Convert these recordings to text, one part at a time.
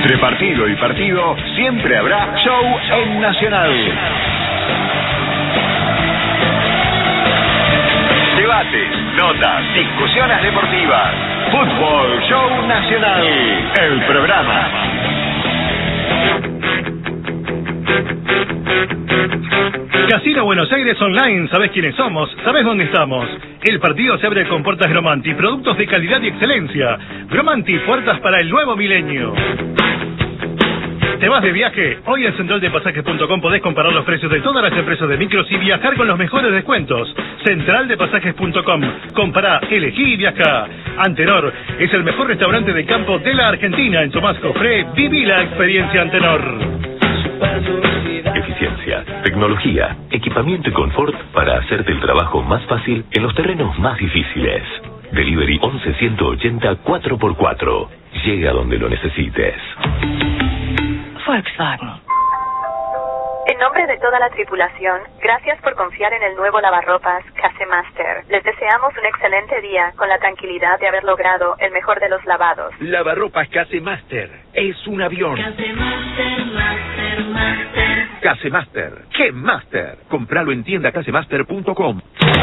Entre partido y partido siempre habrá show en Nacional. Debates, notas, discusiones deportivas. Fútbol Show Nacional, el programa. Casino Buenos Aires Online, ¿sabés quiénes somos? ¿Sabés dónde estamos? El partido se abre con puertas Gromanti, productos de calidad y excelencia. Gromanti, puertas para el nuevo milenio. ¿Te vas de viaje? Hoy en centraldepasajes.com podés comparar los precios de todas las empresas de micros y viajar con los mejores descuentos. Centraldepasajes.com. Compará, elegí y viajá. Antenor es el mejor restaurante de campo de la Argentina. En Tomás Cofré, viví la experiencia Antenor. Eficiencia, tecnología, equipamiento y confort para hacerte el trabajo más fácil en los terrenos más difíciles. Delivery 11-180 4x4. Llega donde lo necesites. Volkswagen. En nombre de toda la tripulación, gracias por confiar en el nuevo lavarropas Casemaster. Les deseamos un excelente día con la tranquilidad de haber logrado el mejor de los lavados. Lavarropas Casemaster es un avión. Casemaster, Master. Casemaster, ¿qué Master? Compralo en tiendacasemaster.com.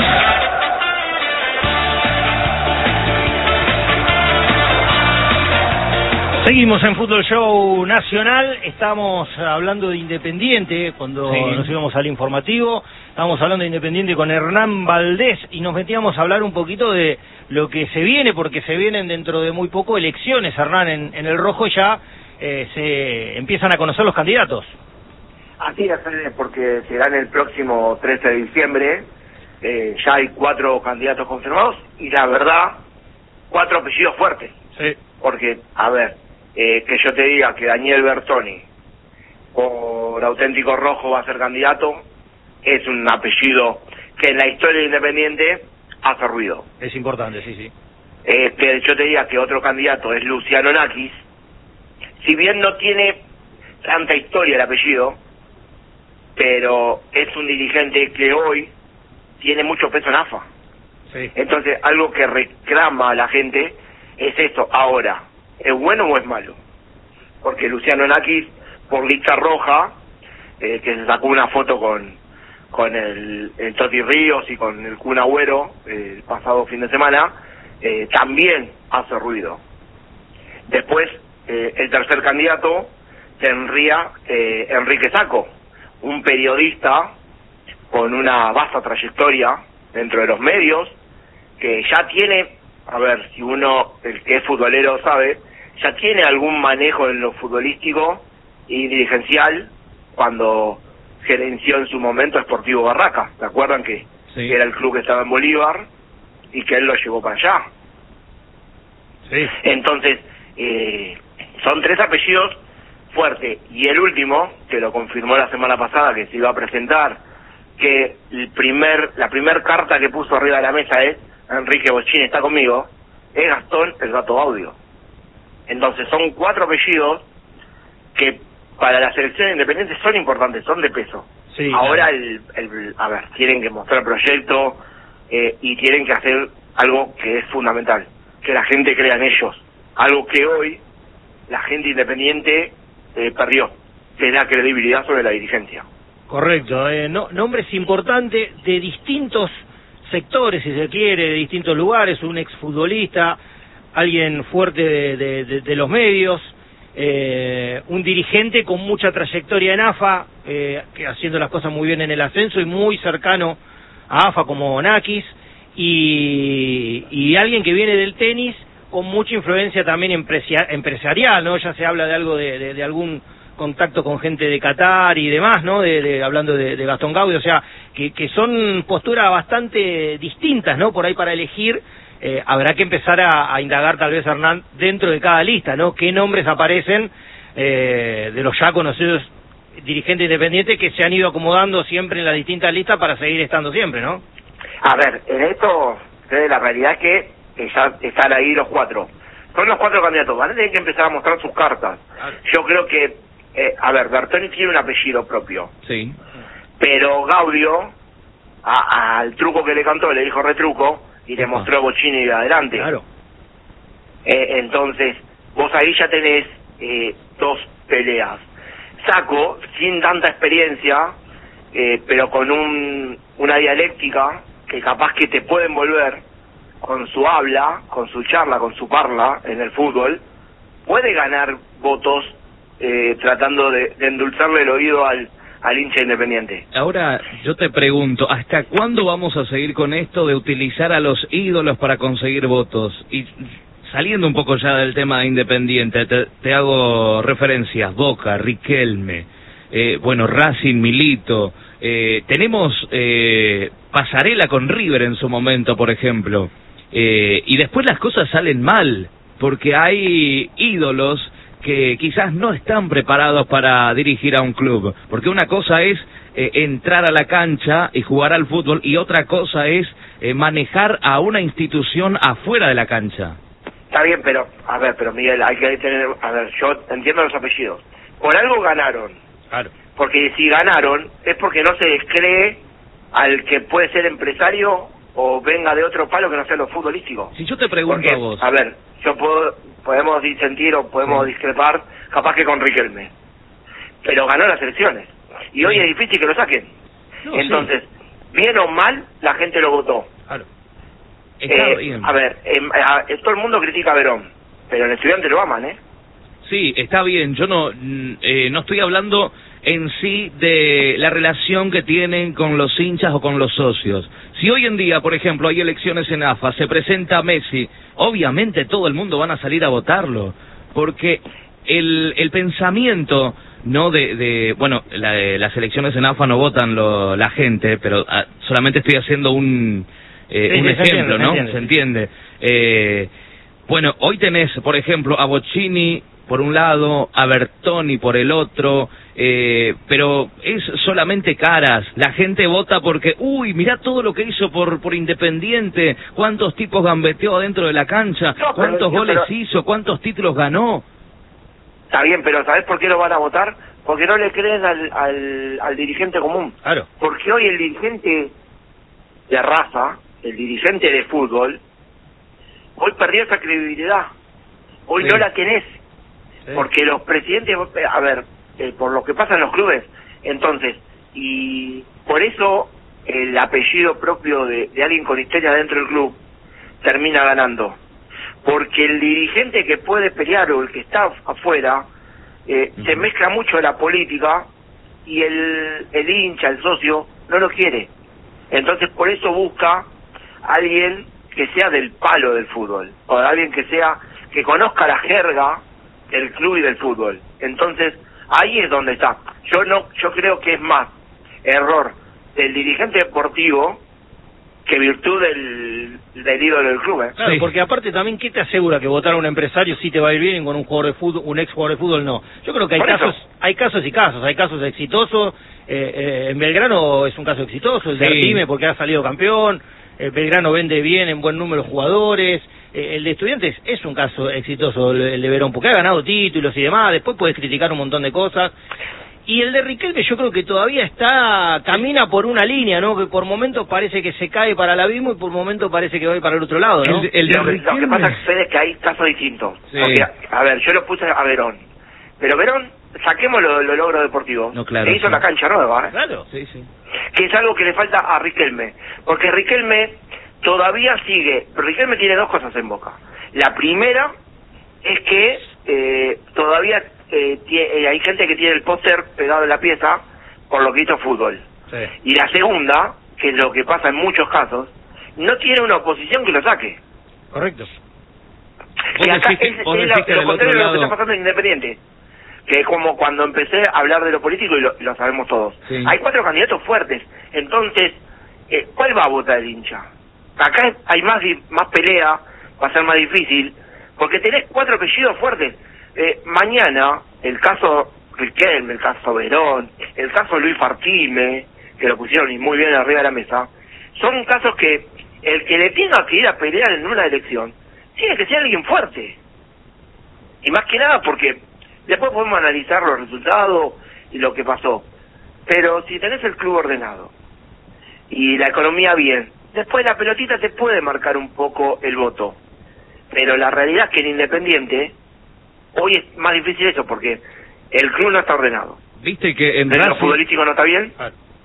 Seguimos en Fútbol Show Nacional, estamos hablando de Independiente, cuando nos íbamos al informativo, estábamos hablando de Independiente con Hernán Valdés y nos metíamos a hablar un poquito de lo que se viene, porque se vienen dentro de muy poco elecciones, Hernán, en el rojo ya se empiezan a conocer los candidatos. Así es, porque será el próximo 13 de diciembre, ya hay 4 candidatos confirmados y la verdad, 4 apellidos fuertes. Sí. Porque, a ver, que yo te diga que Daniel Bertoni por Auténtico Rojo va a ser candidato, es un apellido que en la historia de Independiente hace ruido. Es importante, sí. Que yo te diga que otro candidato es Luciano Nakis, si bien no tiene tanta historia el apellido, pero es un dirigente que hoy tiene mucho peso en AFA. Sí. Entonces, algo que reclama a la gente es esto. Ahora, ¿es bueno o es malo? Porque Luciano Nakis, por lista roja, que se sacó una foto con el Toti Ríos y con el Kun Agüero el pasado fin de semana, también hace ruido. Después, el tercer candidato tendría Enrique Sacco, un periodista con una vasta trayectoria dentro de los medios, que ya tiene, a ver, si uno, el que es futbolero sabe, ya tiene algún manejo en lo futbolístico y dirigencial cuando gerenció en su momento Sportivo Barraca. ¿Se acuerdan que era el club que estaba en Bolívar y que él lo llevó para allá? Sí. Entonces, son 3 apellidos fuertes. Y el último, que lo confirmó la semana pasada, que se iba a presentar, que la primer carta que puso arriba de la mesa es Enrique Bochini está conmigo, es Gastón el Gato Audio. Entonces son 4 apellidos que para la selección independiente son importantes, son de peso. Sí, ahora a ver, tienen que mostrar proyecto y tienen que hacer algo que es fundamental, que la gente crea en ellos, algo que hoy la gente independiente perdió, que es la credibilidad sobre la dirigencia. Correcto, nombres importantes de distintos sectores, si se quiere, de distintos lugares, un exfutbolista, alguien fuerte de los medios, un dirigente con mucha trayectoria en AFA, que haciendo las cosas muy bien en el ascenso y muy cercano a AFA como Nakis, y alguien que viene del tenis con mucha influencia también empresarial, ¿no? Ya se habla de algo de algún contacto con gente de Qatar y demás, ¿no? Hablando de Gastón Gaudio, o sea, que son posturas bastante distintas, ¿no? Por ahí para elegir, habrá que empezar a indagar tal vez, Hernán, dentro de cada lista, ¿no? ¿Qué nombres aparecen de los ya conocidos dirigentes independientes que se han ido acomodando siempre en las distintas listas para seguir estando siempre, ¿no? A ver, en esto, la realidad es que ya están ahí los 4. Son los 4 candidatos, van a tener que empezar a mostrar sus cartas. Claro. Yo creo que a ver, Bertoni tiene un apellido propio. Sí. Pero Gaudio, al truco que le cantó, le dijo retruco, y le mostró a Bochini y adelante. Claro. Entonces, vos ahí ya tenés 2 peleas. Saco, sin tanta experiencia, pero con una dialéctica que capaz que te puede envolver con su habla, con su charla, con su parla en el fútbol, puede ganar votos tratando de endulzarle el oído al hincha independiente. Ahora yo te pregunto, ¿hasta cuándo vamos a seguir con esto de utilizar a los ídolos para conseguir votos? Y saliendo un poco ya del tema de Independiente, te hago referencias, Boca, Riquelme, Racing, Milito, tenemos pasarela con River en su momento, por ejemplo, y después las cosas salen mal, porque hay ídolos que quizás no están preparados para dirigir a un club, porque una cosa es entrar a la cancha y jugar al fútbol, y otra cosa es manejar a una institución afuera de la cancha. Está bien, pero Miguel, hay que tener, yo entiendo los apellidos. Por algo ganaron. Claro. Porque si ganaron es porque no se les cree al que puede ser empresario o venga de otro palo que no sea lo futbolístico. Si yo te pregunto porque, a vos. Podemos disentir o podemos discrepar, capaz que con Riquelme. Pero ganó las elecciones. Y hoy es difícil que lo saquen. No, entonces, bien o mal, la gente lo votó. Claro. Está bien. Todo el mundo critica a Verón, pero el estudiante lo aman, ¿eh? Sí, está bien. Yo no estoy hablando en sí de la relación que tienen con los hinchas o con los socios. Si hoy en día, por ejemplo, hay elecciones en AFA, se presenta Messi, obviamente todo el mundo van a salir a votarlo, porque el pensamiento no las elecciones en AFA no votan la gente, pero solamente estoy haciendo un ejemplo, ¿no? ¿Se entiende? Hoy tenés, por ejemplo, a Bocchini por un lado, a Bertoni por el otro, pero es solamente caras. La gente vota porque, mirá todo lo que hizo por Independiente, cuántos tipos gambeteó dentro de la cancha, cuántos goles hizo, cuántos títulos ganó. Está bien, pero ¿sabés por qué lo van a votar? Porque no le creen al dirigente común. Claro. Porque hoy el dirigente de raza, el dirigente de fútbol, hoy perdió esa credibilidad. Hoy no la tenés. Porque los presidentes, por lo que pasa en los clubes, entonces, y por eso el apellido propio de alguien con historia dentro del club termina ganando. Porque el dirigente que puede pelear o el que está afuera, se mezcla mucho la política y el hincha, el socio, no lo quiere. Entonces por eso busca a alguien que sea del palo del fútbol, o alguien que conozca la jerga del club y del fútbol. Entonces ahí es donde está. Yo creo que es más error del dirigente deportivo que virtud del ídolo del club, ¿eh? Claro, porque aparte también, ¿qué te asegura que votar a un empresario sí te va a ir bien y con un jugador de fútbol, un ex jugador de fútbol no? Yo creo que hay casos y casos. Hay casos exitosos. En Belgrano es un caso exitoso, el de Artime porque ha salido campeón. Belgrano vende bien en buen número de jugadores. El de Estudiantes es un caso exitoso, el de Verón, porque ha ganado títulos y demás. Después puedes criticar un montón de cosas. Y el de Riquelme yo creo que todavía camina por una línea, ¿no? Que por momentos parece que se cae para el abismo y por momentos parece que va para el otro lado, ¿no? Lo que pasa, Fede, es que hay casos distintos. Sí. Porque, yo lo puse a Verón. Pero Verón, saquemos los logros deportivos. No, claro, hizo la cancha nueva, ¿eh? Claro. Sí. Que es algo que le falta a Riquelme. Porque Riquelme todavía sigue. Riquelme tiene dos cosas en Boca. La primera es que todavía hay gente que tiene el póster pegado en la pieza por lo que hizo fútbol. Sí. Y la segunda, que es lo que pasa en muchos casos, no tiene una oposición que lo saque. Correcto. Y acá es lo contrario de lo que está pasando en Independiente. Que es como cuando empecé a hablar de lo político, y lo sabemos todos. Sí. Hay 4 candidatos fuertes. Entonces, ¿cuál va a votar el hincha? Acá hay más pelea, va a ser más difícil, porque tenés 4 apellidos fuertes. Mañana, el caso Riquelme, el caso Verón, el caso Luis Artime, que lo pusieron muy bien arriba de la mesa, son casos que el que le tenga que ir a pelear en una elección tiene que ser alguien fuerte. Y más que nada porque después podemos analizar los resultados y lo que pasó. Pero si tenés el club ordenado y la economía bien, después la pelotita te puede marcar un poco el voto. Pero la realidad es que en Independiente hoy hoy es más difícil eso, porque el club no está ordenado. Viste que en Pero Racing... lo futbolístico no está bien.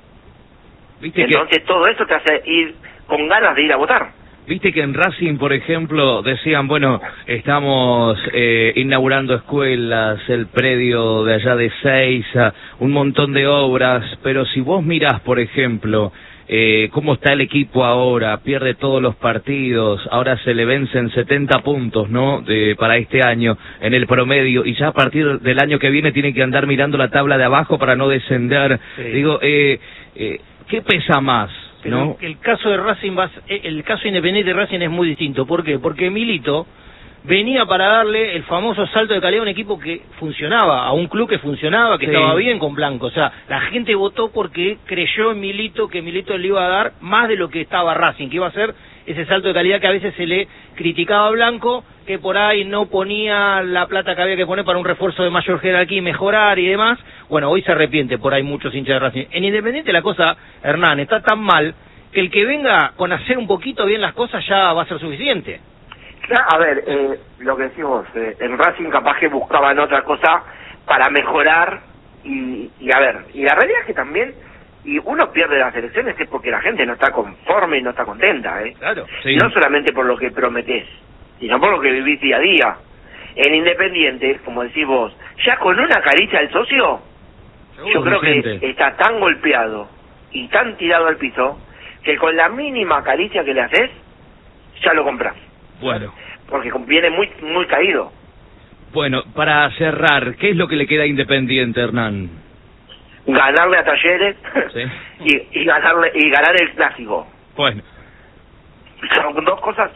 Viste Entonces todo eso te hace ir con ganas de ir a votar. Viste que en Racing, por ejemplo, decían, bueno, estamos inaugurando escuelas, el predio de allá de Seiza, un montón de obras, pero si vos mirás, por ejemplo, cómo está el equipo ahora, pierde todos los partidos, ahora se le vencen 70 puntos, ¿no?, para este año en el promedio, y ya a partir del año que viene tiene que andar mirando la tabla de abajo para no descender. Sí. Digo, ¿qué pesa más? Pero ¿no? el caso de Racing, el caso Independiente de Racing es muy distinto. ¿Por qué? Porque Milito venía para darle el famoso salto de calidad a un equipo que funcionaba, a un club que funcionaba, que estaba bien con Blanco. O sea, la gente votó porque creyó en Milito, que Milito le iba a dar más de lo que estaba Racing, que iba a ser ese salto de calidad que a veces se le criticaba a Blanco, que por ahí no ponía la plata que había que poner para un refuerzo de mayor jerarquía y mejorar y demás. Bueno, hoy se arrepiente por ahí muchos hinchas de Racing. En Independiente la cosa, Hernán, está tan mal que el que venga con hacer un poquito bien las cosas ya va a ser suficiente. A ver, lo que decís vos, en Racing capaz que buscaban otra cosa para mejorar y a ver, y la realidad es que también, y uno pierde las elecciones es porque la gente no está conforme y no está contenta, Claro. Sí. No solamente por lo que prometés, sino por lo que vivís día a día. En Independiente, como decís vos, ya con una caricia al socio, yo creo que está tan golpeado y tan tirado al piso, que con la mínima caricia que le haces, ya lo compras. Bueno. Porque viene muy muy caído. Bueno, para cerrar, ¿qué es lo que le queda a Independiente, Hernán? Ganarle a Talleres, ¿sí? y ganar el clásico. Bueno. Son dos cosas,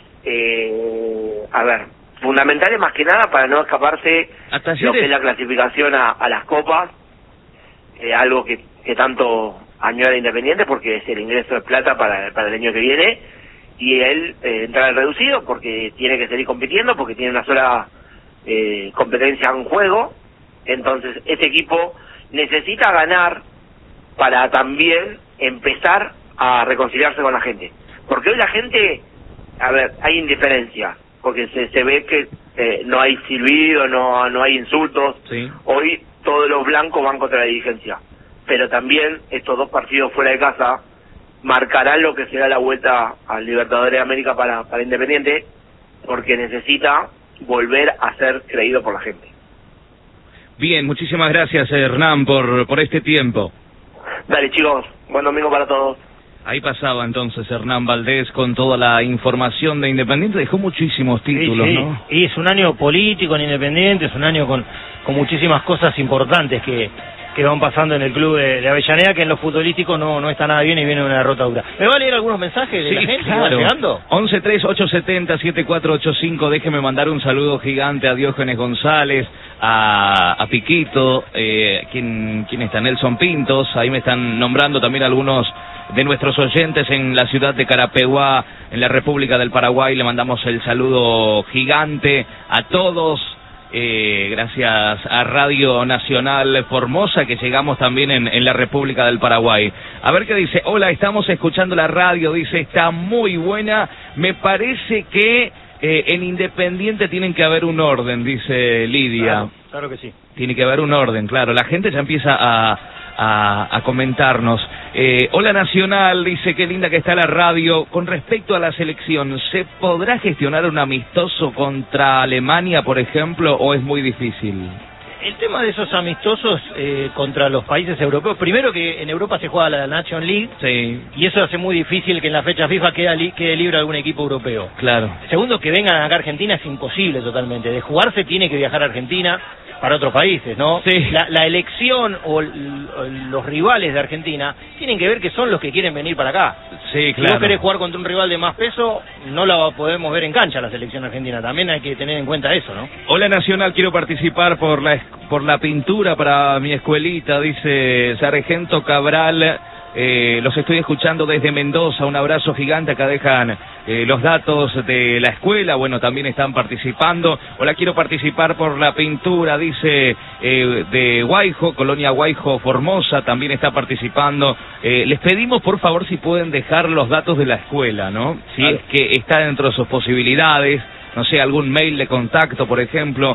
a ver, fundamentales más que nada para no escaparse lo que es la clasificación a las copas, algo que tanto añora Independiente porque es el ingreso de plata para el año que viene, y él entrar al reducido porque tiene que seguir compitiendo, porque tiene una sola competencia en juego. Entonces ese equipo necesita ganar para también empezar a reconciliarse con la gente, porque hoy la gente, a ver, hay indiferencia, porque se ve que no hay silbido, no hay insultos. Sí. Hoy todos los blancos van contra la dirigencia, pero también estos dos partidos fuera de casa marcarán lo que será la vuelta al Libertadores de América para Independiente, porque necesita volver a ser creído por la gente. Bien, muchísimas gracias, Hernán, por este tiempo. Dale, chicos, buen domingo para todos. Ahí pasaba entonces Hernán Valdés con toda la información de Independiente, dejó muchísimos títulos, sí, ¿no? Y es un año político en Independiente, es un año con muchísimas cosas importantes que van pasando en el club de Avellaneda, que en lo futbolístico no está nada bien y viene una derrota dura. ¿Me va a leer algunos mensajes de la gente que va llegando? 113870-7485, déjeme mandar un saludo gigante a Diógenes González, a Piquito, ¿quién está? Nelson Pintos, ahí me están nombrando también algunos de nuestros oyentes en la ciudad de Carapeguá, en la República del Paraguay, le mandamos el saludo gigante a todos. Gracias a Radio Nacional Formosa, que llegamos también en la República del Paraguay. A ver qué dice. Hola, estamos escuchando la radio, dice, está muy buena. Me parece que en Independiente tienen que haber un orden, dice Lidia. Claro que sí. Tiene que haber un orden, claro. La gente ya empieza a comentarnos. Hola Nacional, dice, qué linda que está la radio. Con respecto a la selección, ¿se podrá gestionar un amistoso contra Alemania, por ejemplo, o es muy difícil? El tema de esos amistosos contra los países europeos, primero que en Europa se juega la Nation League, sí, y eso hace muy difícil que en la fecha FIFA quede libre algún equipo europeo. Claro. Segundo, que vengan acá a Argentina es imposible totalmente. De jugarse tiene que viajar a Argentina para otros países, ¿no? Sí. La elección o los rivales de Argentina tienen que ver que son los que quieren venir para acá. Sí, claro. Si vos querés jugar contra un rival de más peso, no la podemos ver en cancha la selección argentina. También hay que tener en cuenta eso, ¿no? Hola Nacional, quiero participar por la pintura para mi escuelita, dice Sargento Cabral. Los estoy escuchando desde Mendoza, un abrazo gigante, acá dejan los datos de la escuela, bueno, también están participando. Hola, quiero participar por la pintura, dice de Guayjo, Colonia Guayjo Formosa, también está participando. Les pedimos por favor si pueden dejar los datos de la escuela, ¿no? Si es que está dentro de sus posibilidades, no sé, algún mail de contacto, por ejemplo.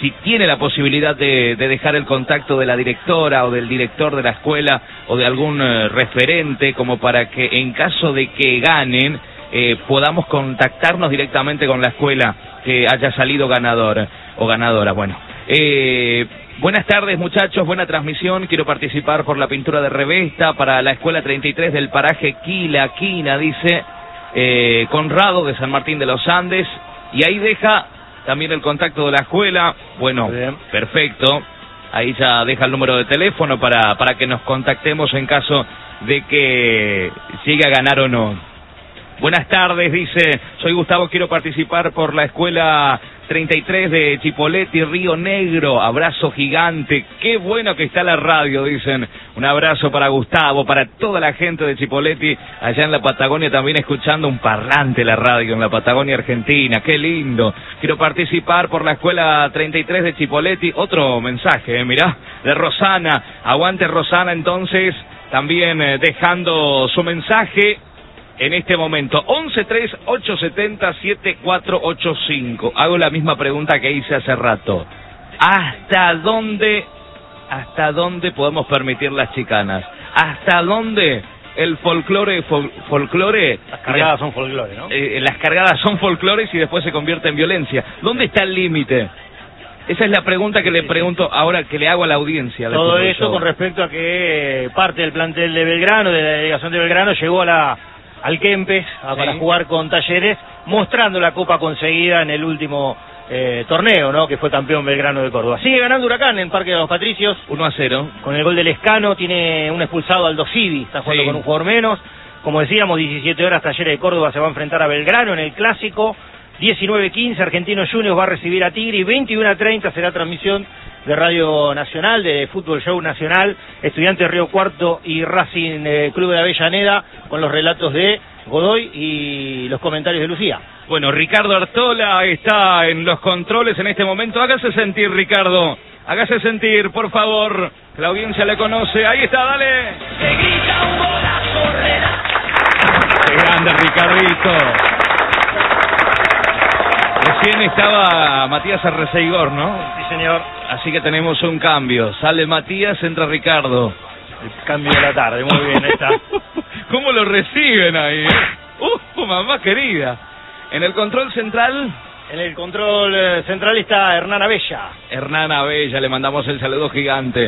si tiene la posibilidad de dejar el contacto de la directora o del director de la escuela o de algún referente, como para que en caso de que ganen, podamos contactarnos directamente con la escuela que haya salido ganador o ganadora. Bueno, buenas tardes, muchachos, buena transmisión. Quiero participar por la pintura de revista para la escuela 33 del paraje Quina, dice Conrado de San Martín de los Andes, y ahí deja también el contacto de la escuela. Bueno, perfecto, ahí ya deja el número de teléfono para que nos contactemos en caso de que llegue a ganar o no. Buenas tardes, dice, soy Gustavo, quiero participar por la escuela 33 de Chipoleti, Río Negro. Abrazo gigante, qué bueno que está la radio, dicen. Un abrazo para Gustavo, para toda la gente de Chipoleti, allá en la Patagonia, también escuchando un parlante la radio en la Patagonia Argentina. Qué lindo. Quiero participar por la escuela 33 de Chipoleti. Otro mensaje, mirá, de Rosana. Aguante Rosana, entonces, también dejando su mensaje en este momento. 1138707485. Hago la misma pregunta que hice hace rato. ¿Hasta dónde podemos permitir las chicanas? ¿Hasta dónde el folclore? Las cargadas son folclore, ¿no? Las cargadas son folclores y después se convierte en violencia. ¿Dónde está el límite? Esa es la pregunta que le pregunto ahora, que le hago a la audiencia. Todo eso con respecto a que parte del plantel de Belgrano, de la delegación de Belgrano, llegó al Kempes para jugar con Talleres, mostrando la copa conseguida en el último torneo, ¿no? Que fue campeón Belgrano de Córdoba. Sigue ganando Huracán en Parque de los Patricios 1-0 con el gol del Lescano. Tiene un expulsado, Aldo Civi, está jugando con un jugador menos. Como decíamos, 17 horas Talleres de Córdoba se va a enfrentar a Belgrano en el clásico. 19:15 Argentinos Juniors va a recibir a Tigre, y 21:30 será transmisión de Radio Nacional, de Fútbol Show Nacional, Estudiantes Río Cuarto y Racing Club de Avellaneda, con los relatos de Godoy y los comentarios de Lucía. Bueno, Ricardo Artola está en los controles en este momento. Hágase sentir, Ricardo. Hágase sentir, por favor. La audiencia le conoce. Ahí está, dale. Se grita un golazo, qué grande, Ricardito. Recién estaba Matías Arreceigor, ¿no? Sí, señor. Así que tenemos un cambio. Sale Matías, entra Ricardo. El cambio de la tarde, muy bien, ahí está. ¿Cómo lo reciben ahí? Mamá querida. En el control central. En el control central está Hernán Abella. Hernán Abella, le mandamos el saludo gigante.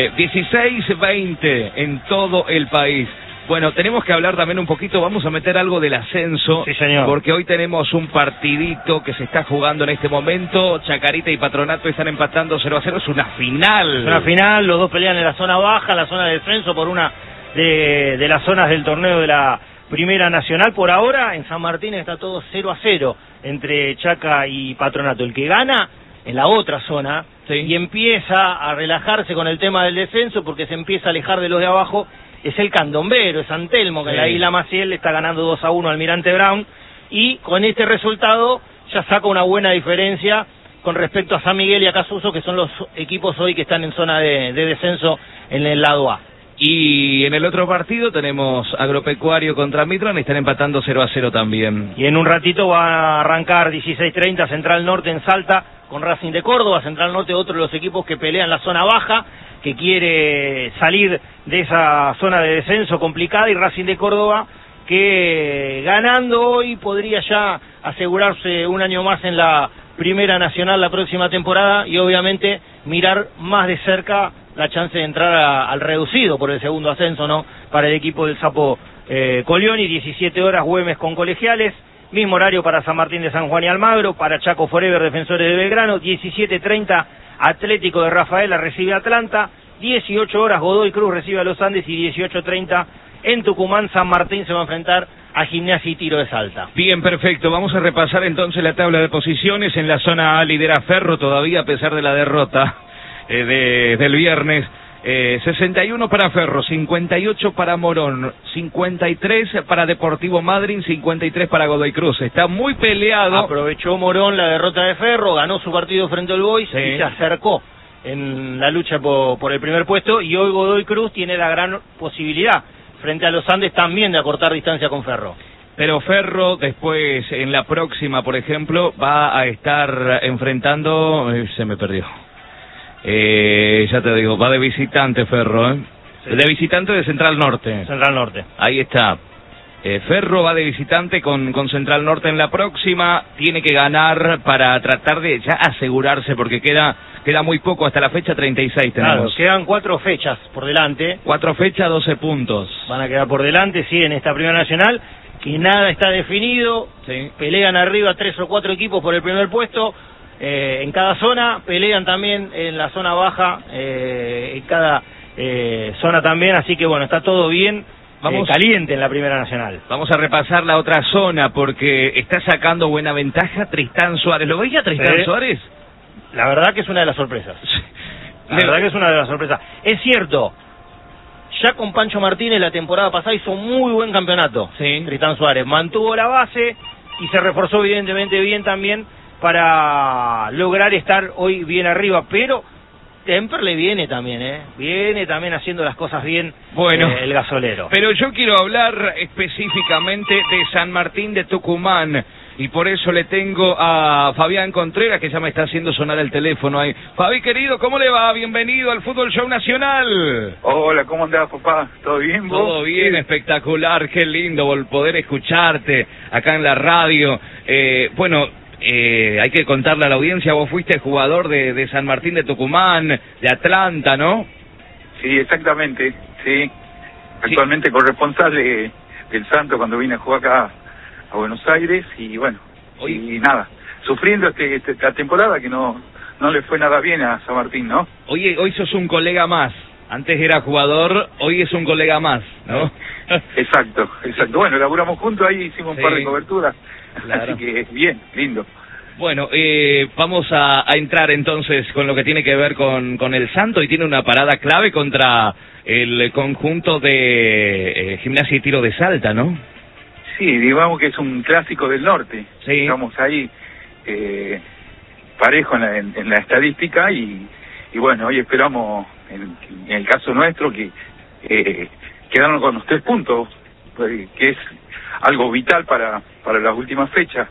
16:20 en todo el país. Bueno, tenemos que hablar también un poquito, vamos a meter algo del ascenso. Sí, señor. Porque hoy tenemos un partidito que se está jugando en este momento. Chacarita y Patronato están empatando 0-0, es una final. Es una final, los dos pelean en la zona baja, la zona de descenso, por una de las zonas del torneo de la Primera Nacional. Por ahora, en San Martín está todo 0-0 entre Chaca y Patronato. El que gana en la otra zona y empieza a relajarse con el tema del descenso, porque se empieza a alejar de los de abajo, es el candombero, es San Telmo, que en la Isla Maciel está ganando 2-1 Almirante Brown, y con este resultado ya saca una buena diferencia con respecto a San Miguel y a Casuso, que son los equipos hoy que están en zona de descenso en el lado A. Y en el otro partido tenemos Agropecuario contra Mitran, están empatando 0-0 también. Y en un ratito va a arrancar 16:30 Central Norte en Salta con Racing de Córdoba. Central Norte, otro de los equipos que pelean la zona baja, que quiere salir de esa zona de descenso complicada, y Racing de Córdoba que ganando hoy podría ya asegurarse un año más en la Primera Nacional la próxima temporada, y obviamente mirar más de cerca la chance de entrar al reducido por el segundo ascenso, ¿no? Para el equipo del Sapo Colioni. 17 horas Güemes con Colegiales, mismo horario para San Martín de San Juan y Almagro, para Chaco Forever Defensores de Belgrano. 17:30 Atlético de Rafaela recibe a Atlanta, 18 horas Godoy Cruz recibe a Los Andes, y 18:30 en Tucumán San Martín se va a enfrentar a Gimnasia y Tiro de Salta. Bien, perfecto. Vamos a repasar entonces la tabla de posiciones. En la zona A lidera Ferro todavía a pesar de la derrota del viernes. 61 para Ferro, 58 para Morón, 53 para Deportivo Madryn, 53 para Godoy Cruz. Está muy peleado. Aprovechó Morón la derrota de Ferro, ganó su partido frente al Boys y se acercó en la lucha por el primer puesto, y hoy Godoy Cruz tiene la gran posibilidad frente a los Andes también de acortar distancia con Ferro. Pero Ferro después, en la próxima, por ejemplo, va a estar enfrentando... se me perdió. Ya te digo, va de visitante Ferro, ¿eh? Sí. De visitante de Central Norte. Central Norte. Ahí está. Ferro va de visitante con Central Norte en la próxima. Tiene que ganar para tratar de ya asegurarse, porque queda muy poco hasta la fecha 36 tenemos. Claro, quedan 4 fechas por delante. 4 fechas, 12 puntos. Van a quedar por delante, sí, en esta Primera Nacional, que nada está definido. Sí. Pelean arriba 3 o 4 equipos por el primer puesto. En cada zona, pelean también en la zona baja, en cada zona también, así que bueno, está todo bien. Vamos caliente en la Primera Nacional. Vamos a repasar la otra zona porque está sacando buena ventaja Tristán Suárez. ¿Lo veía Tristán Suárez? La verdad que es una de las sorpresas. La verdad que es una de las sorpresas. Es cierto, ya con Pancho Martínez la temporada pasada hizo muy buen campeonato. Sí. Tristán Suárez mantuvo la base y se reforzó evidentemente bien también para lograr estar hoy bien arriba, pero Temperley viene también, viene también haciendo las cosas bien, bueno, el gasolero. Pero yo quiero hablar específicamente de San Martín de Tucumán, y por eso le tengo a Fabián Contreras, que ya me está haciendo sonar el teléfono ahí. Fabi, querido, ¿cómo le va? Bienvenido al Fútbol Show Nacional. Hola, ¿cómo andás, papá? ¿Todo bien, vos? Todo bien, sí. Espectacular, qué lindo poder escucharte acá en la radio. Hay que contarle a la audiencia, vos fuiste jugador de San Martín de Tucumán, de Atlanta, ¿no? Sí, exactamente, sí. Actualmente corresponsal del Santo cuando vine a jugar acá a Buenos Aires y bueno, y nada, sufriendo esta temporada que no le fue nada bien a San Martín, ¿no? Hoy sos un colega más. Antes era jugador, hoy es un colega más, ¿no? Exacto. Bueno, laburamos juntos, ahí hicimos un par de coberturas. Claro. Así que bien, lindo. Bueno, vamos a entrar entonces con lo que tiene que ver con el Santo, y tiene una parada clave contra el conjunto de Gimnasia y Tiro de Salta, ¿no? Sí, digamos que es un clásico del norte. Sí. Estamos ahí parejo en la estadística y bueno, hoy esperamos, en el caso nuestro, que quedarnos con los 3 puntos, que es algo vital para las últimas fechas.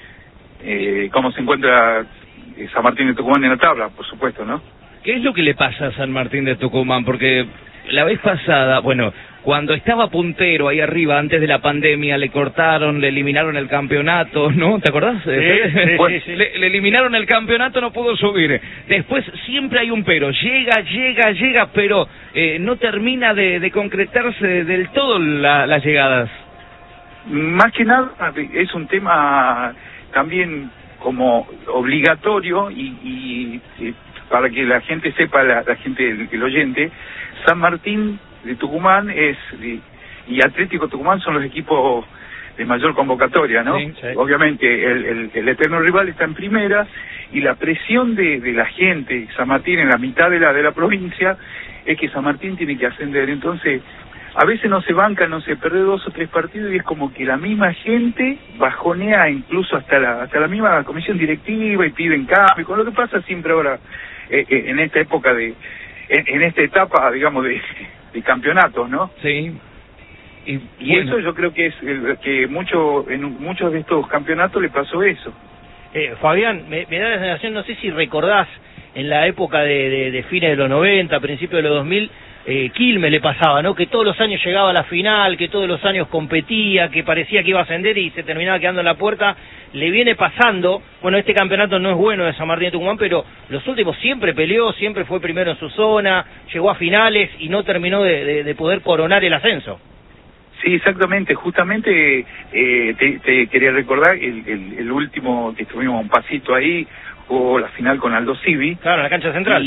¿Cómo se encuentra San Martín de Tucumán en la tabla? Por supuesto, ¿no? ¿Qué es lo que le pasa a San Martín de Tucumán? Porque la vez pasada, bueno, cuando estaba puntero ahí arriba, antes de la pandemia, le cortaron, le eliminaron el campeonato, ¿no? ¿Te acordás? Sí. Le eliminaron el campeonato, no pudo subir. Después siempre hay un pero, llega, pero no termina de concretarse del todo las llegadas. Más que nada es un tema también como obligatorio y para que la gente sepa, la gente, el oyente, San Martín de Tucumán y Atlético Tucumán son los equipos de mayor convocatoria, ¿no? Sí. Obviamente el eterno rival está en primera y la presión de la gente, San Martín en la mitad de la provincia, es que San Martín tiene que ascender. Entonces a veces no se banca, no se pierde 2 o 3 partidos y es como que la misma gente bajonea incluso hasta la misma comisión directiva y piden cambio, con lo que pasa siempre ahora en esta época en esta etapa, digamos, de campeonatos, ¿no? Sí. Y bueno, eso yo creo que es que en muchos de estos campeonatos le pasó eso. Fabián, me da la sensación, no sé si recordás, en la época de fines de los 90, principios de los 2000, Quilmes le pasaba, ¿no? Que todos los años llegaba a la final, que todos los años competía, que parecía que iba a ascender y se terminaba quedando en la puerta. Le viene pasando, bueno, este campeonato no es bueno de San Martín de Tucumán, pero los últimos siempre peleó, siempre fue primero en su zona, llegó a finales y no terminó de poder coronar el ascenso. Sí, exactamente, justamente te quería recordar el último que estuvimos un pasito ahí, jugó la final con Aldo Civi. Claro, en la cancha central.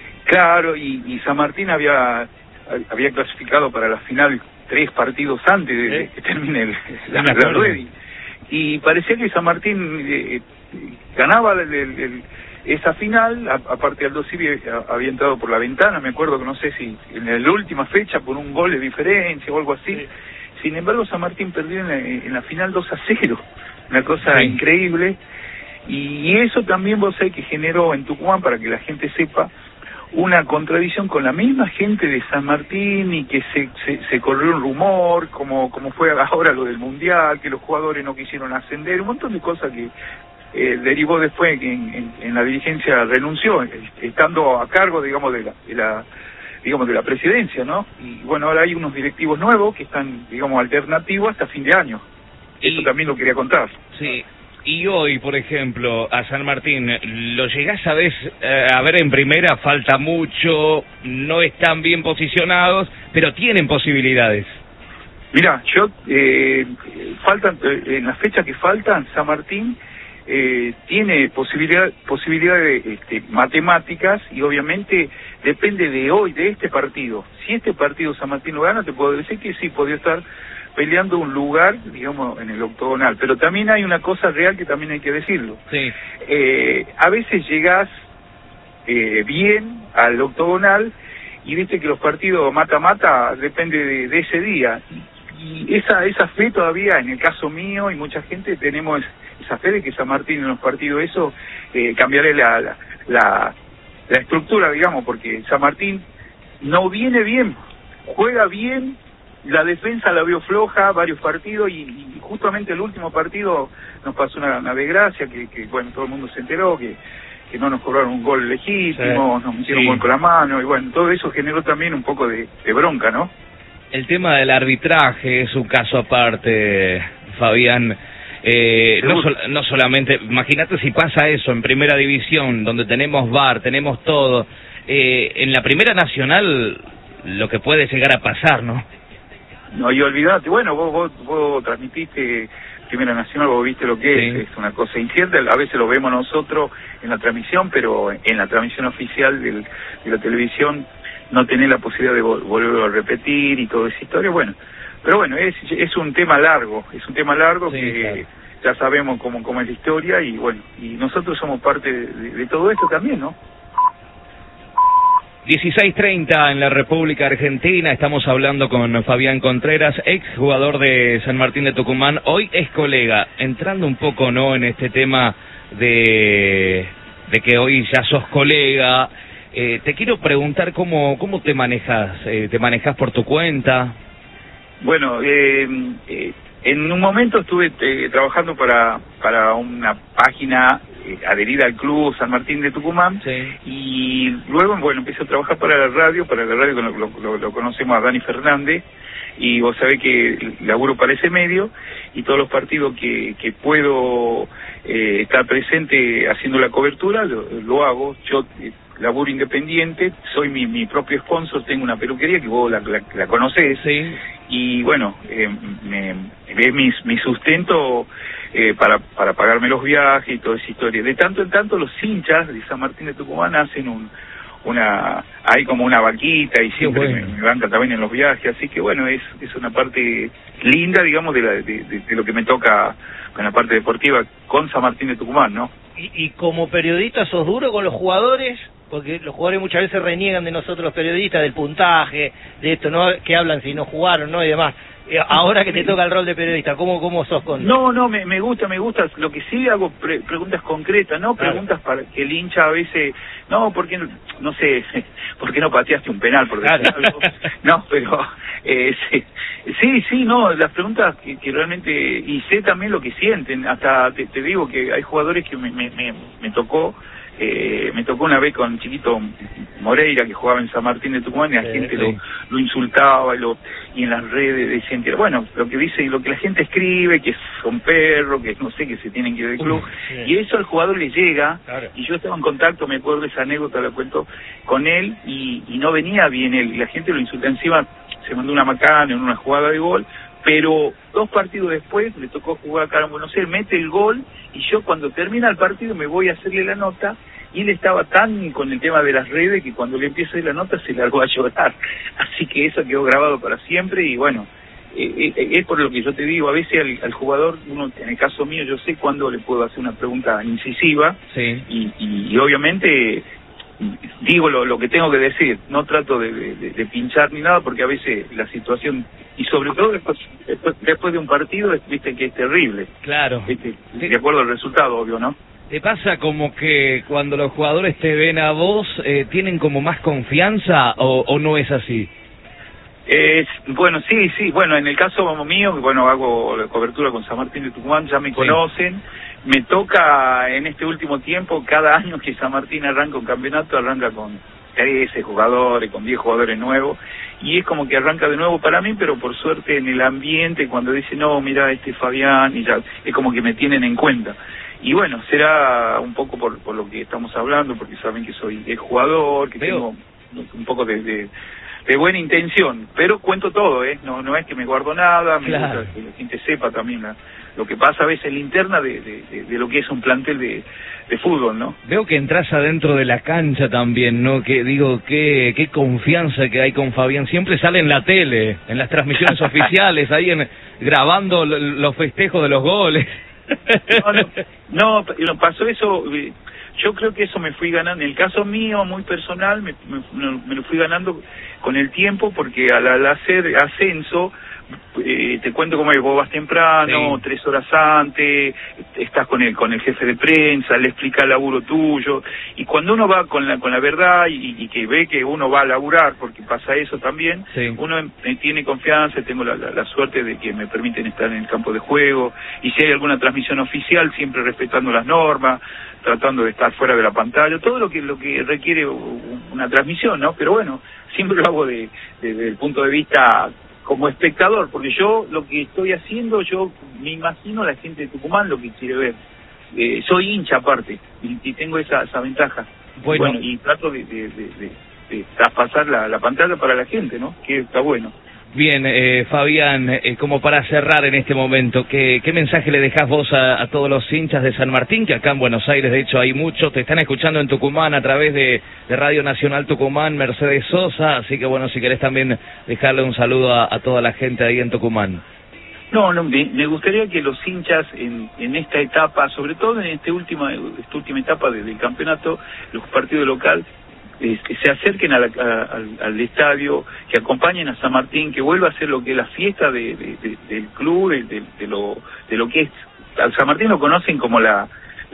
Y San Martín había clasificado para la final 3 partidos antes de que termine la rueda. Y parecía que San Martín ganaba esa final, aparte Aldo Civi había entrado por la ventana, me acuerdo que no sé si en la última fecha por un gol de diferencia o algo así. Sí. Sin embargo, San Martín perdió en la final 2-0, una cosa increíble. Y eso también vos sabés que generó en Tucumán, para que la gente sepa, una contradicción con la misma gente de San Martín y que se corrió un rumor, como fue ahora lo del Mundial, que los jugadores no quisieron ascender, un montón de cosas que derivó después en la dirigencia renunció, estando a cargo, digamos, de la presidencia, ¿no? Y bueno, ahora hay unos directivos nuevos que están, digamos, alternativos hasta fin de año. Eso también lo quería contar. Sí. Y hoy, por ejemplo, a San Martín, ¿lo llegás a ver en primera? Falta mucho, no están bien posicionados, pero tienen posibilidades. Mirá, faltan en las fechas que faltan, San Martín tiene posibilidades matemáticas y obviamente depende de hoy, de este partido. Si este partido San Martín lo gana, te puedo decir que sí, podría estar peleando un lugar, digamos, en el octogonal. Pero también hay una cosa real que también hay que decirlo. Sí. A veces llegás bien al octogonal y viste que los partidos mata-mata depende de ese día. Y esa fe todavía, en el caso mío y mucha gente, tenemos esa fe de que San Martín en los partidos eso cambiaré la estructura, digamos, porque San Martín no viene bien, juega bien. La defensa la vio floja varios partidos y justamente el último partido nos pasó una desgracia que bueno, todo el mundo se enteró que no nos cobraron un gol legítimo, nos metieron un gol con la mano y bueno, todo eso generó también un poco de bronca, ¿no? El tema del arbitraje es un caso aparte, Fabián. No solamente, imagínate si pasa eso en Primera División, donde tenemos VAR, tenemos todo. En la Primera Nacional lo que puede llegar a pasar, ¿no? No, y olvidate, bueno, vos transmitiste Primera Nacional, vos viste lo que es una cosa incierta, a veces lo vemos nosotros en la transmisión, pero en la transmisión oficial de la televisión no tenés la posibilidad de volverlo a repetir y toda esa historia, bueno, pero bueno, es un tema largo, que ya sabemos cómo es la historia y bueno, y nosotros somos parte de todo esto también, ¿no? 16:30 en la República Argentina, estamos hablando con Fabián Contreras, ex jugador de San Martín de Tucumán, hoy es colega, entrando un poco no en este tema de que hoy ya sos colega, te quiero preguntar cómo te manejas por tu cuenta. Bueno, en un momento estuve trabajando para una página adherida al club San Martín de Tucumán, y luego, bueno, empecé a trabajar para la radio que lo conocemos a Dani Fernández, y vos sabés que laburo para ese medio, y todos los partidos que puedo estar presente haciendo la cobertura, lo hago. Yo laburo independiente, soy mi propio sponsor, tengo una peluquería que vos la conocés, y bueno, es mi sustento para pagarme los viajes y toda esa historia. De tanto en tanto los hinchas de San Martín de Tucumán hacen hay como una vaquita y siempre me bancan también en los viajes, así que bueno, es una parte linda, digamos, de lo que me toca con la parte deportiva con San Martín de Tucumán, ¿no? Y como periodista, ¿sos duro con los jugadores? Porque los jugadores muchas veces reniegan de nosotros los periodistas, del puntaje, de esto, ¿no? Que hablan si no jugaron, ¿no? Y demás. Ahora que te toca el rol de periodista, ¿cómo sos con...? No, me gusta. Lo que sí hago preguntas concretas, ¿no? Claro. Preguntas para que el hincha a veces... No, ¿por qué no pateaste un penal? Por decir algo. No, pero... sí, no, las preguntas que realmente... Y sé también lo que sienten. Hasta te digo que hay jugadores que me tocó... me tocó una vez con Chiquito Moreira, que jugaba en San Martín de Tucumán, y la gente lo insultaba y en las redes decían que, bueno, lo que la gente escribe, que son perros, que no sé, que se tienen que ir del club, y eso al jugador le llega, y yo estaba en contacto, me acuerdo de esa anécdota, la cuento, con él, y no venía bien él, y la gente lo insulta encima, se mandó una macana en una jugada de gol, pero 2 partidos después le tocó jugar acá en Buenos Aires, mete el gol, y yo cuando termina el partido me voy a hacerle la nota, y él estaba tan con el tema de las redes que cuando le empiezo a hacer la nota se largó a llorar. Así que eso quedó grabado para siempre, y bueno, es por lo que yo te digo, a veces al jugador, uno, en el caso mío, yo sé cuándo le puedo hacer una pregunta incisiva, y obviamente... digo lo que tengo que decir, no trato de pinchar ni nada, porque a veces la situación, y sobre todo después de un partido, viste que es terrible. Claro. De acuerdo al resultado, obvio, ¿no? ¿Te pasa como que cuando los jugadores te ven a vos, tienen como más confianza o no es así? Bueno, sí, bueno, en el caso mío, bueno, hago la cobertura con San Martín de Tucumán, ya me conocen, me toca en este último tiempo, cada año que San Martín arranca un campeonato, arranca con 13 jugadores, con 10 jugadores nuevos, y es como que arranca de nuevo para mí, pero por suerte en el ambiente, cuando dicen, no, mira, Fabián, y ya, es como que me tienen en cuenta. Y bueno, será un poco por lo que estamos hablando, porque saben que soy jugador, que tengo un poco de buena intención, pero cuento todo, no es que me guardo nada, me gusta que la gente sepa también lo que pasa a veces en la interna de lo que es un plantel de fútbol, ¿no? Veo que entras adentro de la cancha también, ¿no? Que digo, qué confianza que hay con Fabián, siempre sale en la tele, en las transmisiones oficiales, ahí grabando los festejos de los goles. No, pasó eso. Yo creo que eso me fui ganando. En el caso mío, muy personal, me lo fui ganando con el tiempo, porque al hacer ascenso, te cuento cómo es, vos vas temprano, 3 horas antes, estás con el jefe de prensa, le explica el laburo tuyo, y cuando uno va con la verdad y que ve que uno va a laburar, porque pasa eso también, uno tiene confianza, tengo la suerte de que me permiten estar en el campo de juego, y si hay alguna transmisión oficial, siempre respetando las normas, tratando de estar fuera de la pantalla, todo lo que requiere una transmisión, ¿no? Pero bueno, siempre lo hago desde el punto de vista como espectador, porque yo lo que estoy haciendo, yo me imagino a la gente de Tucumán lo que quiere ver. Soy hincha aparte, y tengo esa ventaja. Bueno, y trato de traspasar la pantalla para la gente, ¿no? Que está bueno. Bien, Fabián, como para cerrar en este momento, ¿qué mensaje le dejás vos a todos los hinchas de San Martín? Que acá en Buenos Aires, de hecho, hay muchos, te están escuchando en Tucumán a través de Radio Nacional Tucumán, Mercedes Sosa, así que bueno, si querés también dejarle un saludo a toda la gente ahí en Tucumán. No, me gustaría que los hinchas en esta etapa, sobre todo en esta última etapa del campeonato, los partidos locales, que se acerquen al estadio, que acompañen a San Martín, que vuelva a ser lo que es la fiesta del club, de lo que es. Al San Martín lo conocen como la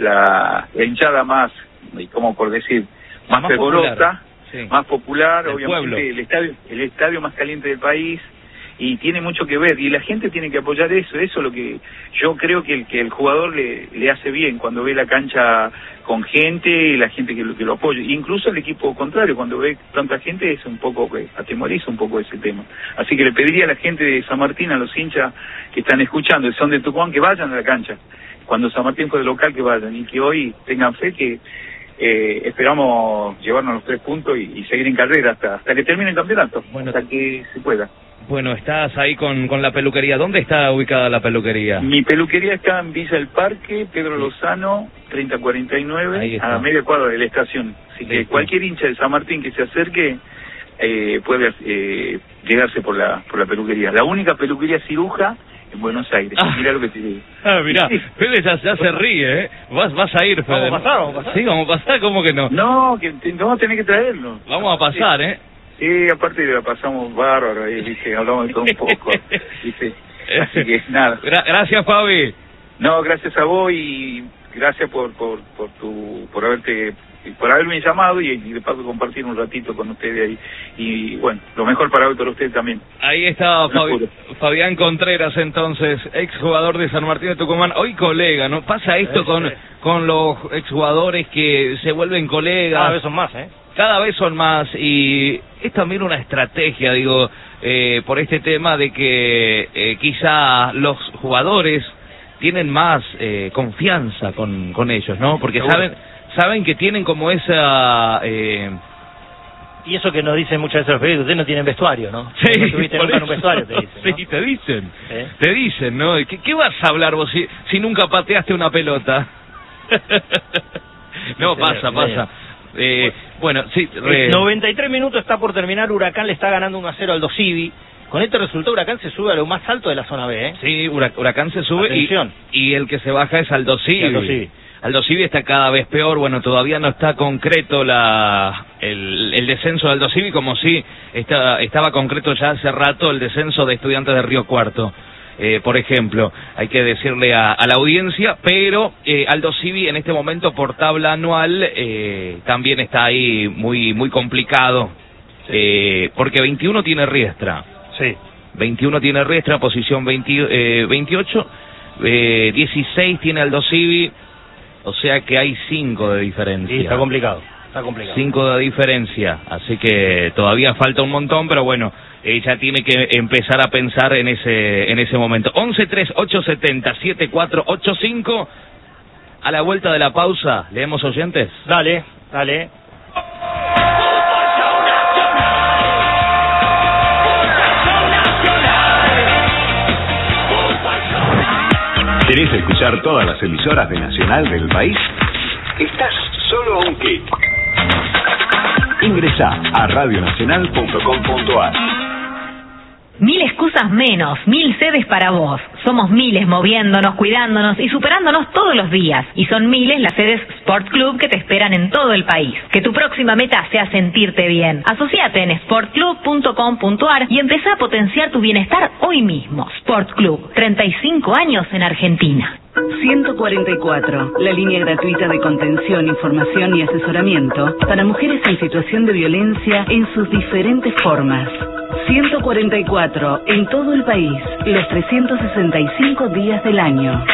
hinchada más, como por decir, más fervorosa, más popular, obviamente el estadio más caliente del país, y tiene mucho que ver, y la gente tiene que apoyar eso es lo que yo creo que el jugador le hace bien, cuando ve la cancha con gente y la gente que lo apoya, incluso el equipo contrario, cuando ve tanta gente es un poco, atemoriza un poco ese tema. Así que le pediría a la gente de San Martín, a los hinchas que están escuchando, que son de Tucumán, que vayan a la cancha, cuando San Martín fue de local, que vayan, y que hoy tengan fe que esperamos llevarnos los 3 puntos y seguir en carrera hasta que termine el campeonato, hasta que se pueda. Bueno, estás ahí con la peluquería. ¿Dónde está ubicada la peluquería? Mi peluquería está en Villa del Parque, Pedro Lozano, 3049, a media cuadra de la estación. Así que cualquier hincha de San Martín que se acerque puede llegarse por la peluquería. La única peluquería ciruja en Buenos Aires. Mirá lo que te digo. Mirá, Fede ya se ríe, ¿eh? Vas a ir, Fede. ¿Vamos a pasar? Sí, vamos a pasar, ¿cómo que no? No, que vamos a tener que traerlo. Vamos a pasar, ¿eh? Sí, aparte la pasamos bárbaro, ¿viste? Hablamos de todo un poco, ¿viste? Así que nada. Gracias, Fabi. No, gracias a vos y gracias por haberme llamado y de paso compartir un ratito con ustedes ahí. Y bueno, lo mejor para hoy para ustedes también. Ahí está Fabián Contreras, entonces, exjugador de San Martín de Tucumán, hoy colega, ¿no? Pasa esto con los exjugadores que se vuelven colegas. Cada vez son más, Cada vez son más, y es también una estrategia, digo, por este tema de que quizá los jugadores tienen más confianza con ellos, ¿no? Porque saben que tienen como esa... Y eso que nos dicen muchas veces los periodistas, ustedes no tienen vestuario, ¿no? Sí, no tuviste nunca en un vestuario, te dicen, ¿no? Sí, te dicen, ¿no? ¿Qué vas a hablar vos si nunca pateaste una pelota? No, pasa. Bueno, sí. 93 minutos está por terminar, Huracán le está ganando 1-0 al Dosivi. Con este resultado Huracán se sube a lo más alto de la zona B, Sí, Huracán se sube y el que se baja es Aldo Civi. Aldo Civi está cada vez peor, bueno, todavía no está concreto el descenso de Aldo Civi, como si estaba concreto ya hace rato el descenso de Estudiantes de Río Cuarto. por ejemplo, hay que decirle a la audiencia, pero Aldo Civi en este momento por tabla anual también está ahí muy complicado, porque 21 tiene Riestra. Sí. 21 tiene Riestra, posición 28, 16 tiene Aldo Civi, o sea que hay 5 de diferencia. Sí, está complicado. 5 de diferencia, así que todavía falta un montón, pero bueno, ya tiene que empezar a pensar en ese momento. 11-3870-7485. A la vuelta de la pausa, ¿leemos oyentes? Dale. ¿Querés escuchar todas las emisoras de Nacional del país? Estás solo a un clic. Ingresá a radionacional.com.ar. 1000 excusas menos, 1000 sedes para vos. Somos miles moviéndonos, cuidándonos y superándonos todos los días. Y son miles las sedes Sport Club que te esperan en todo el país. Que tu próxima meta sea sentirte bien. Asociate en sportclub.com.ar y empezá a potenciar tu bienestar hoy mismo. Sport Club, 35 años en Argentina. 144, la línea gratuita de contención, información y asesoramiento para mujeres en situación de violencia en sus diferentes formas. 144, en todo el país, los 365 días del año.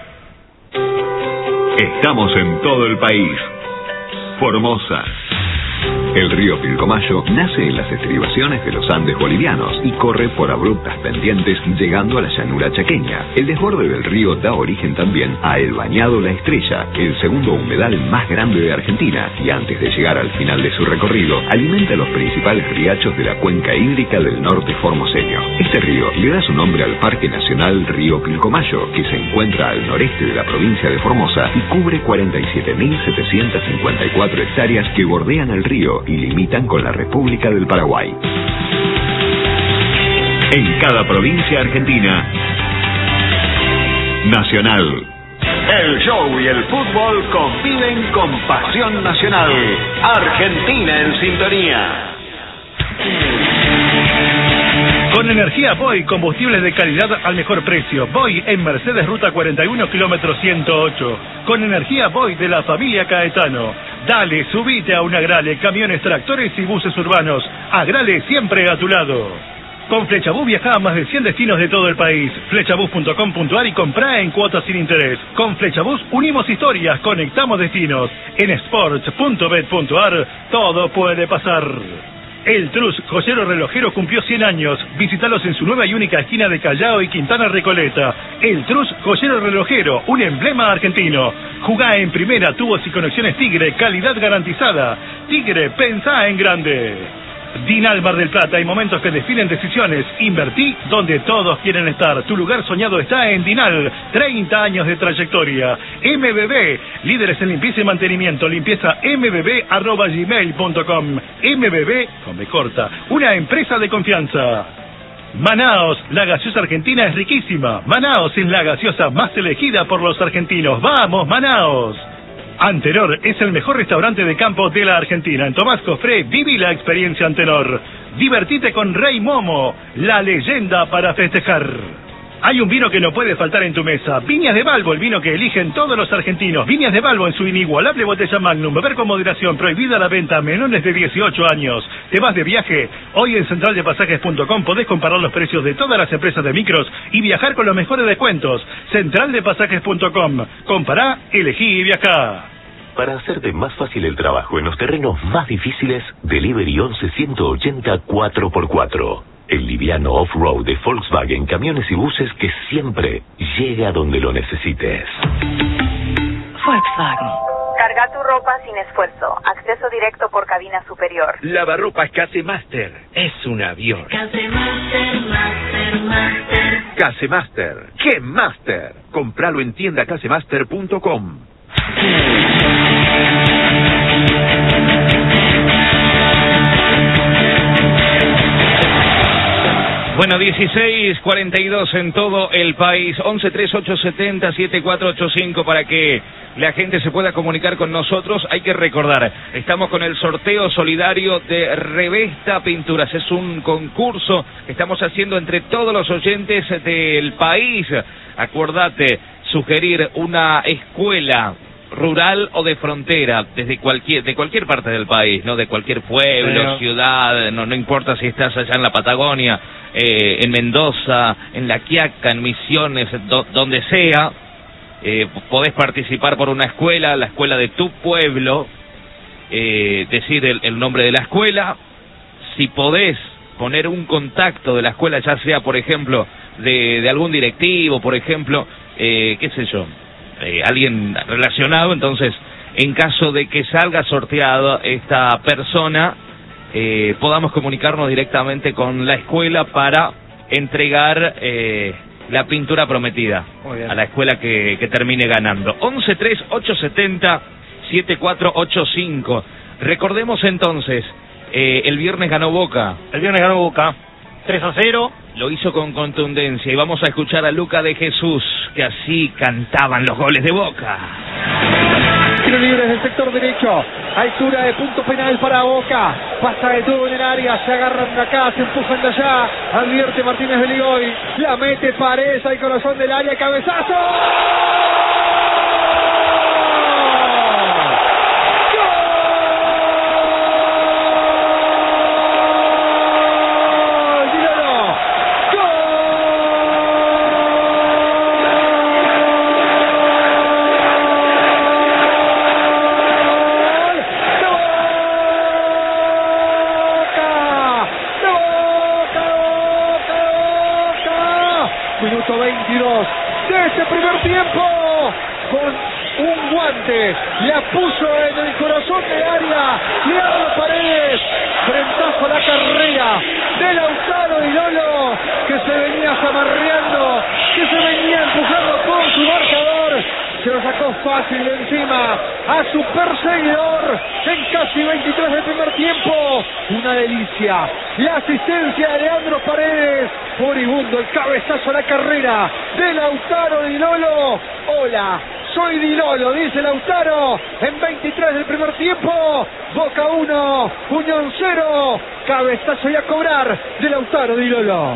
Estamos en todo el país. Formosa. El río Pilcomayo nace en las estribaciones de los Andes bolivianos y corre por abruptas pendientes llegando a la llanura chaqueña. El desborde del río da origen también a el Bañado La Estrella, el segundo humedal más grande de Argentina, y antes de llegar al final de su recorrido, alimenta los principales riachos de la cuenca hídrica del norte formoseño. Este río le da su nombre al Parque Nacional Río Pilcomayo, que se encuentra al noreste de la provincia de Formosa y cubre 47.754 hectáreas que bordean el río y limitan con la República del Paraguay. En cada provincia argentina, Nacional. El show y el fútbol conviven con pasión nacional. Argentina en sintonía. Con energía Boy, combustibles de calidad al mejor precio. Boy en Mercedes Ruta 41, kilómetro 108. Con energía Boy de la familia Caetano. Dale, subite a un Agrale, camiones, tractores y buses urbanos. Agrale siempre a tu lado. Con Flechabús viaja a más de 100 destinos de todo el país. Flechabús.com.ar y comprá en cuotas sin interés. Con Flechabús unimos historias, conectamos destinos. En sports.bet.ar todo puede pasar. El Trus, joyero relojero, cumplió 100 años. Visítalos en su nueva y única esquina de Callao y Quintana Recoleta. El Trus, joyero relojero, un emblema argentino. Jugá en primera, tubos y conexiones Tigre, calidad garantizada. Tigre, pensá en grande. Dinal Mar del Plata, hay momentos que definen decisiones. Invertí donde todos quieren estar. Tu lugar soñado está en Dinal. 30 años de trayectoria. MBB, líderes en limpieza y mantenimiento. Limpieza mbb@gmail.com. MBB, con B corta, una empresa de confianza. Manaos, la gaseosa argentina es riquísima. Manaos es la gaseosa más elegida por los argentinos. ¡Vamos, Manaos! Antenor es el mejor restaurante de campo de la Argentina. En Tomás Cofré, viví la experiencia Antenor. Divertite con Rey Momo, la leyenda para festejar. Hay un vino que no puede faltar en tu mesa. Viñas de Balbo, el vino que eligen todos los argentinos. Viñas de Balbo en su inigualable botella Magnum. Beber con moderación, prohibida la venta a menores de 18 años. ¿Te vas de viaje? Hoy en centraldepasajes.com podés comparar los precios de todas las empresas de micros y viajar con los mejores descuentos. Centraldepasajes.com. Compará, elegí y viajá. Para hacerte más fácil el trabajo en los terrenos más difíciles, Delivery 11-180 4x4. El liviano off-road de Volkswagen, camiones y buses que siempre llega donde lo necesites. Volkswagen. Carga tu ropa sin esfuerzo. Acceso directo por cabina superior. Lavarropas Casemaster. Es un avión. Casemaster. ¡Qué Master! Compralo en tiendacasemaster.com. Bueno, 16:42 en todo el país, 113870-7485 para que la gente se pueda comunicar con nosotros. Hay que recordar, estamos con el sorteo solidario de Revesta Pinturas. Es un concurso que estamos haciendo entre todos los oyentes del país. Acordate, sugerir una escuela rural o de frontera, de cualquier parte del país, no de cualquier pueblo, ciudad, no importa si estás allá en la Patagonia, en Mendoza, en La Quiaca, en Misiones, donde sea, podés participar por una escuela, la escuela de tu pueblo, decir el nombre de la escuela. Si podés poner un contacto de la escuela, ya sea por ejemplo de algún directivo, por ejemplo, qué sé yo, alguien relacionado, entonces en caso de que salga sorteado esta persona, podamos comunicarnos directamente con la escuela para entregar la pintura prometida a la escuela que termine ganando. 113870-7485. Recordemos entonces, el viernes ganó Boca. 3-0. Lo hizo con contundencia y vamos a escuchar a Luca de Jesús, que así cantaban los goles de Boca. Tiro libre desde el sector derecho, altura de punto penal para Boca, pasa de todo en el área, se agarran de acá, se empujan de allá, advierte Martínez Beligoy, la mete Paredes al corazón del área, cabezazo. Minuto 22 de ese primer tiempo, con un guante, la puso en el corazón del área, Leandro Paredes, frentazo a la carrera de Lautaro Di Lolo, que se venía zamarreando, que se venía empujando con su marcador, se lo sacó fácil de encima a su perseguidor en casi 23 del primer tiempo. Una delicia, la asistencia de Leandro Paredes, furibundo el cabezazo a la carrera de Lautaro Di Lolo. Hola, soy Di Lolo, dice Lautaro en 23 del primer tiempo. Boca 1, Unión 0, cabezazo y a cobrar de Lautaro Di Lolo.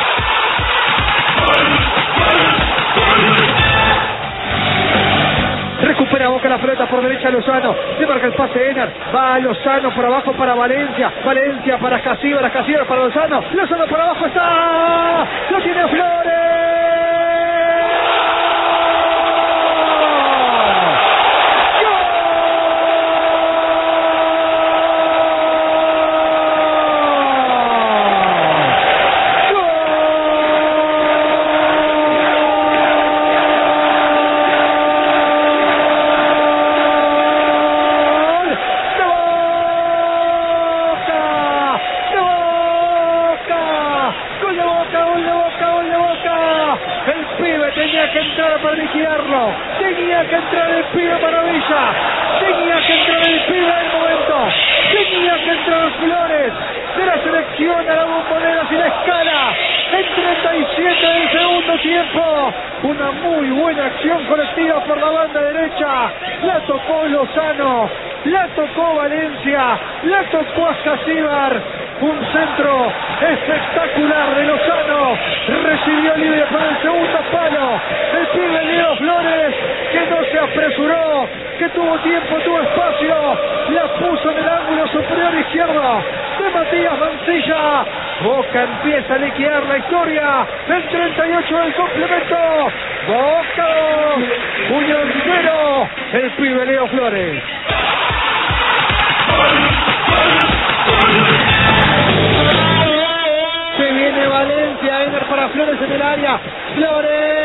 Recupera Boca la pelota por derecha Lozano, se marca el pase Ener, va Lozano por abajo para Valencia, Valencia para Casíbaras, Casíbaras para Lozano, Lozano por abajo está, lo tiene Flores. Tenía que entrar para liquidarlo, tenía que entrar el pibe Maravilla, tenía que entrar el pibe del momento, tenía que entrar Flores de la selección a la Bombonera sin escala en 37 del segundo tiempo. Una muy buena acción colectiva por la banda derecha, la tocó Lozano, la tocó Valencia, la tocó Ascasíbar. Un centro espectacular de Lozano, recibió libre por el segundo palo, el pibe Leo Flores, que no se apresuró, que tuvo tiempo, tuvo espacio, la puso en el ángulo superior izquierdo de Matías Mancilla. Boca empieza a liquidar la historia en 38 del complemento. Boca 2, Unión 0, el pibe Leo Flores. Se viene Valencia, Ener para Flores en el área, Flores.